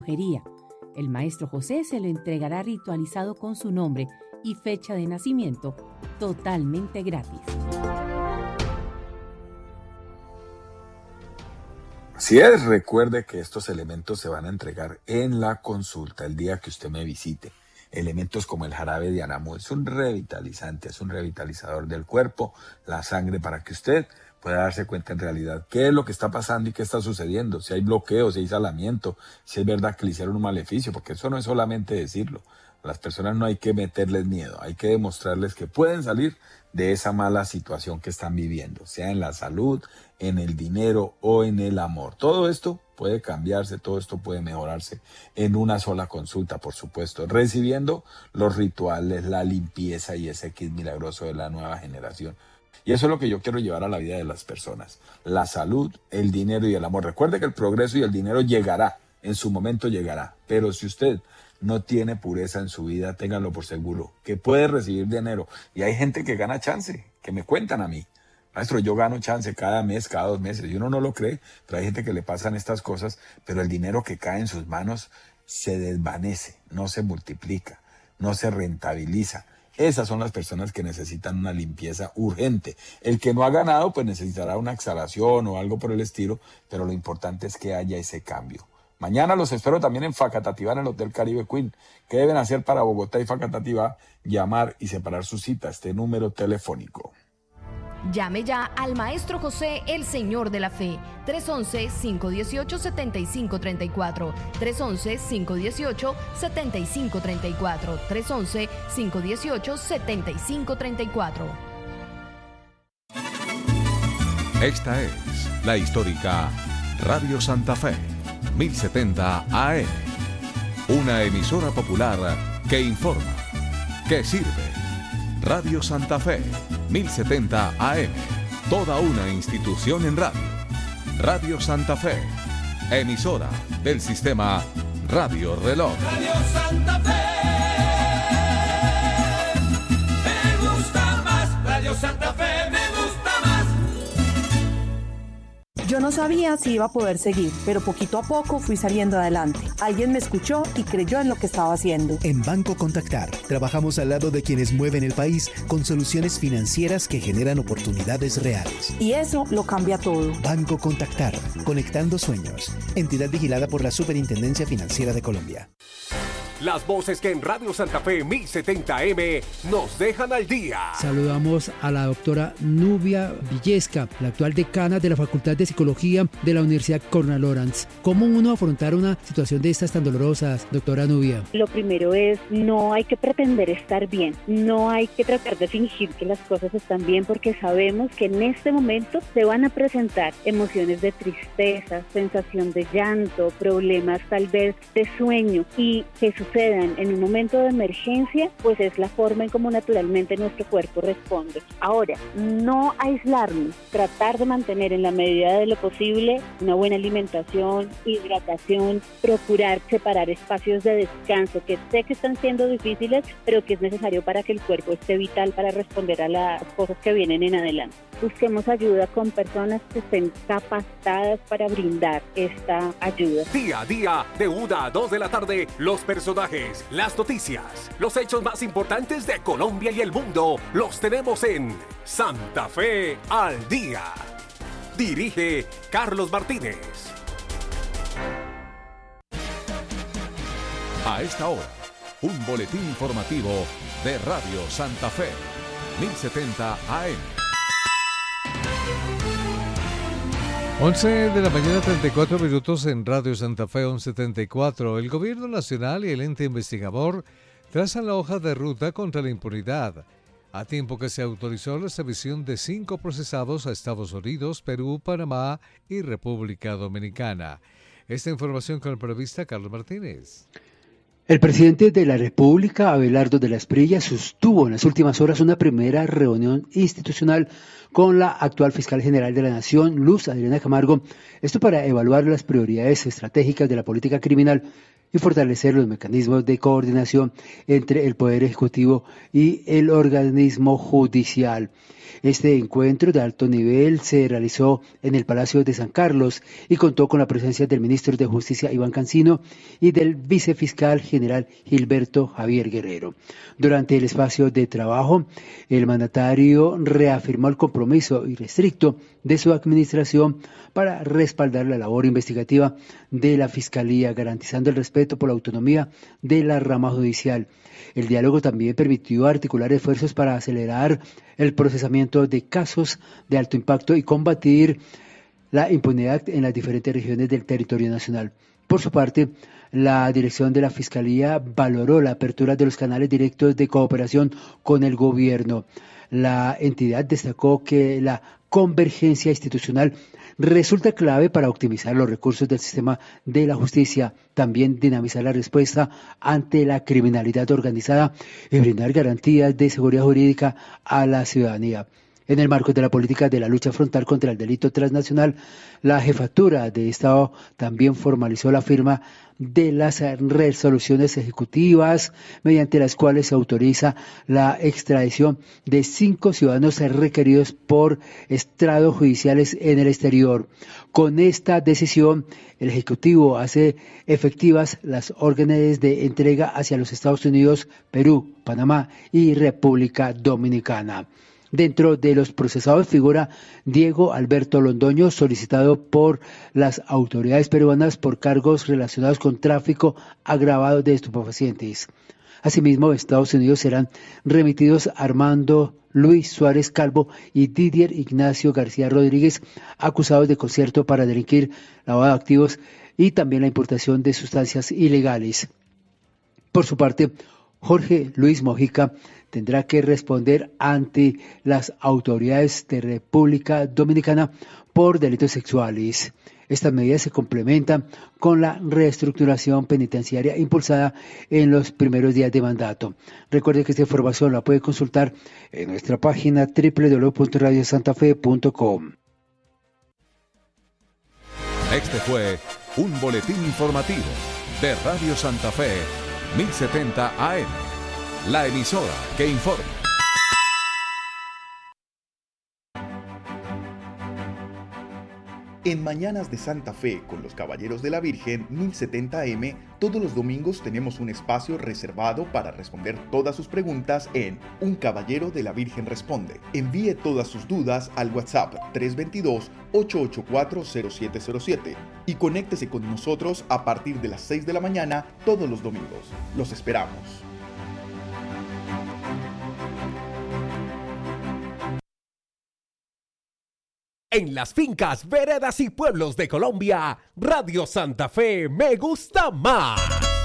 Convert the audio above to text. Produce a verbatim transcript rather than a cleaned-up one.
brujería. El maestro José se lo entregará ritualizado con su nombre y fecha de nacimiento, totalmente gratis. Así es, recuerde que estos elementos se van a entregar en la consulta el día que usted me visite. Elementos como el jarabe de anamu es un revitalizante, es un revitalizador del cuerpo, la sangre, para que usted pueda darse cuenta en realidad qué es lo que está pasando y qué está sucediendo, si hay bloqueo, si hay salamiento, si es verdad que le hicieron un maleficio, porque eso no es solamente decirlo. A las personas no hay que meterles miedo, hay que demostrarles que pueden salir de esa mala situación que están viviendo, sea en la salud, en el dinero o en el amor. Todo esto puede cambiarse, todo esto puede mejorarse en una sola consulta, por supuesto, recibiendo los rituales, la limpieza y ese kit milagroso de la nueva generación. Y eso es lo que yo quiero llevar a la vida de las personas, la salud, el dinero y el amor. Recuerde que el progreso y el dinero llegará, en su momento llegará, pero si usted no tiene pureza en su vida, ténganlo por seguro, que puede recibir dinero. Y hay gente que gana chance, que me cuentan a mí. Maestro, yo gano chance cada mes, cada dos meses. Y uno no lo cree, pero hay gente que le pasan estas cosas, pero el dinero que cae en sus manos se desvanece, no se multiplica, no se rentabiliza. Esas son las personas que necesitan una limpieza urgente. El que no ha ganado, pues necesitará una exhalación o algo por el estilo, pero lo importante es que haya ese cambio. Mañana los espero también en Facatativá, en el Hotel Caribe Queen. ¿Qué deben hacer para Bogotá y Facatativá? Llamar y separar su cita, este número telefónico. Llame ya al Maestro José, el Señor de la Fe, tres once, cinco dieciocho, setenta y cinco treinta y cuatro, tres once, cinco dieciocho, setenta y cinco treinta y cuatro, tres once, cinco dieciocho, setenta y cinco treinta y cuatro. Esta es la histórica Radio Santa Fe, mil setenta A M, una emisora popular que informa, que sirve. Radio Santa Fe, mil setenta A M, toda una institución en radio. Radio Santa Fe, emisora del sistema Radio Reloj. Radio Santa Fe, me gusta más. Radio Santa Fe, me gusta más. Yo no sabía si iba a poder seguir, pero poquito a poco fui saliendo adelante. Alguien me escuchó y creyó en lo que estaba haciendo. En Banco Contactar, trabajamos al lado de quienes mueven el país con soluciones financieras que generan oportunidades reales. Y eso lo cambia todo. Banco Contactar, conectando sueños. Entidad vigilada por la Superintendencia Financiera de Colombia. Las voces que en Radio Santa Fe mil setenta A M nos dejan al día. Saludamos a la doctora Nubia Villesca, la actual decana de la Facultad de Psicología de la Universidad Cornell Lawrence. ¿Cómo uno afrontar una situación de estas tan dolorosas, doctora Nubia? Lo primero es, no hay que pretender estar bien, no hay que tratar de fingir que las cosas están bien, porque sabemos que en este momento se van a presentar emociones de tristeza, sensación de llanto, problemas tal vez de sueño, y que sucedan en un momento de emergencia, pues es la forma en cómo naturalmente nuestro cuerpo responde. Ahora, no aislarnos, tratar de mantener en la medida de lo posible una buena alimentación, hidratación, procurar separar espacios de descanso que sé que están siendo difíciles, pero que es necesario para que el cuerpo esté vital para responder a las cosas que vienen en adelante. Busquemos ayuda con personas que estén capacitadas para brindar esta ayuda. Día a día, de una a dos de la tarde, los personajes, las noticias, los hechos más importantes de Colombia y el mundo, los tenemos en Santa Fe al Día. Dirige Carlos Martínez. A esta hora, un boletín informativo de Radio Santa Fe, mil setenta A M. once de la mañana, treinta y cuatro minutos en Radio Santa Fe, once setenta y cuatro. El Gobierno Nacional y el ente investigador trazan la hoja de ruta contra la impunidad, a tiempo que se autorizó la extradición de cinco procesados a Estados Unidos, Perú, Panamá y República Dominicana. Esta información con el periodista Carlos Martínez. El presidente de la República, Abelardo de la Espriella, sostuvo en las últimas horas una primera reunión institucional con la actual fiscal general de la Nación, Luz Adriana Camargo, esto para evaluar las prioridades estratégicas de la política criminal y fortalecer los mecanismos de coordinación entre el Poder Ejecutivo y el organismo judicial. Este encuentro de alto nivel se realizó en el Palacio de San Carlos y contó con la presencia del ministro de Justicia Iván Cancino y del vicefiscal general Gilberto Javier Guerrero. Durante el espacio de trabajo, el mandatario reafirmó el compromiso irrestricto de su administración para respaldar la labor investigativa de la Fiscalía, garantizando el respeto por la autonomía de la rama judicial. El diálogo también permitió articular esfuerzos para acelerar el procesamiento de casos de alto impacto y combatir la impunidad en las diferentes regiones del territorio nacional. Por su parte, la dirección de la Fiscalía valoró la apertura de los canales directos de cooperación con el gobierno. La entidad destacó que la convergencia institucional resulta clave para optimizar los recursos del sistema de la justicia, también dinamizar la respuesta ante la criminalidad organizada y brindar garantías de seguridad jurídica a la ciudadanía. En el marco de la política de la lucha frontal contra el delito transnacional, la jefatura de Estado también formalizó la firma de las resoluciones ejecutivas mediante las cuales se autoriza la extradición de cinco ciudadanos requeridos por estrados judiciales en el exterior. Con esta decisión, el Ejecutivo hace efectivas las órdenes de entrega hacia los Estados Unidos, Perú, Panamá y República Dominicana. Dentro de los procesados figura Diego Alberto Londoño, solicitado por las autoridades peruanas por cargos relacionados con tráfico agravado de estupefacientes. Asimismo, a Estados Unidos serán remitidos Armando Luis Suárez Calvo y Didier Ignacio García Rodríguez, acusados de concierto para delinquir, lavado de activos y también la importación de sustancias ilegales. Por su parte, Jorge Luis Mojica tendrá que responder ante las autoridades de República Dominicana por delitos sexuales. Estas medidas se complementan con la reestructuración penitenciaria impulsada en los primeros días de mandato. Recuerde que esta información la puede consultar en nuestra página doble u doble u doble u punto radio santa fe punto com. Este fue un boletín informativo de Radio Santa Fe mil setenta A M. La emisora que informa. En Mañanas de Santa Fe con los Caballeros de la Virgen mil setenta A M, todos los domingos tenemos un espacio reservado para responder todas sus preguntas en Un Caballero de la Virgen Responde. Envíe todas sus dudas al WhatsApp tres dos dos, ocho ocho cuatro, cero siete cero siete y conéctese con nosotros a partir de las seis de la mañana todos los domingos. Los esperamos. En las fincas, veredas y pueblos de Colombia, Radio Santa Fe me gusta más.